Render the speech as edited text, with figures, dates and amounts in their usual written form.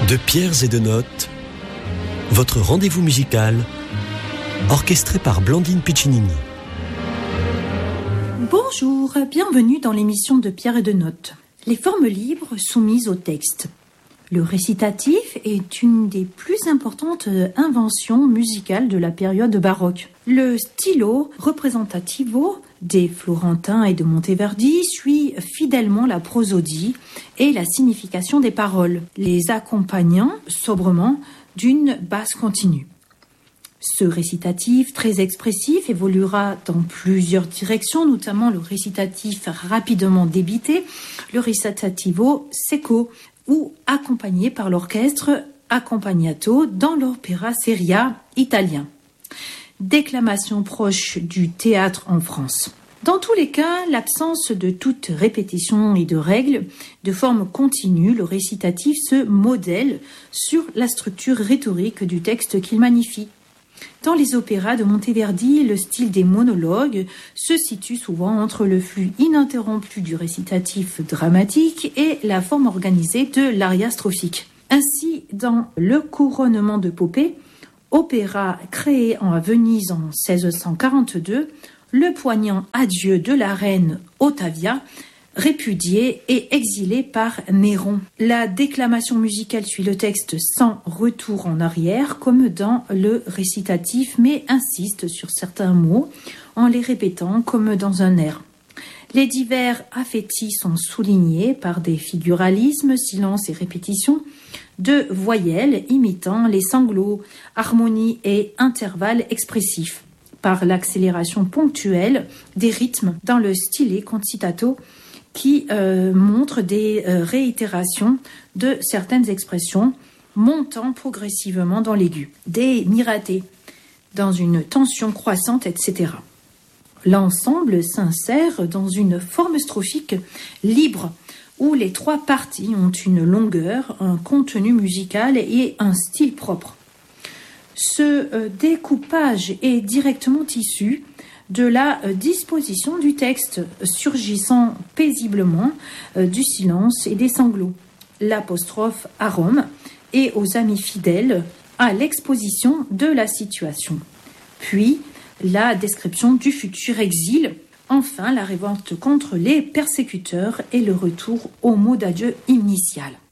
De pierres et de notes, votre rendez-vous musical, orchestré par Blandine Piccinini. Bonjour, bienvenue dans l'émission de Pierres et de notes. Les formes libres soumises au texte. Le récitatif est une des plus importantes inventions musicales de la période baroque. Le stylo representativo des Florentins et de Monteverdi suit fidèlement la prosodie et la signification des paroles, les accompagnant sobrement d'une basse continue. Ce récitatif très expressif évoluera dans plusieurs directions, notamment le récitatif rapidement débité, le recitativo secco, ou accompagné par l'orchestre accompagnato dans l'opéra seria italien. Déclamation proche du théâtre en France. Dans tous les cas, l'absence de toute répétition et de règles, de forme continue, le récitatif se modèle sur la structure rhétorique du texte qu'il magnifie. Dans les opéras de Monteverdi, le style des monologues se situe souvent entre le flux ininterrompu du récitatif dramatique et la forme organisée de l'aria strophique. Ainsi, dans Le couronnement de Poppée, opéra créé à Venise en 1642, le poignant adieu de la reine Ottavia, répudiée et exilée par Néron. La déclamation musicale suit le texte sans retour en arrière, comme dans le récitatif, mais insiste sur certains mots en les répétant comme dans un air. Les divers affetti sont soulignés par des figuralismes, silences et répétitions de voyelles imitant les sanglots, harmonies et intervalles expressifs, par l'accélération ponctuelle des rythmes dans le stile concitato qui montre des réitérations de certaines expressions montant progressivement dans l'aigu, des miratés dans une tension croissante, etc. L'ensemble s'insère dans une forme strophique libre où les trois parties ont une longueur, un contenu musical et un style propre. Ce découpage est directement issu de la disposition du texte, surgissant paisiblement du silence et des sanglots. L'apostrophe à Rome et aux amis fidèles à l'exposition de la situation. Puis, la description du futur exil. Enfin, la révolte contre les persécuteurs et le retour au mot d'adieu initial.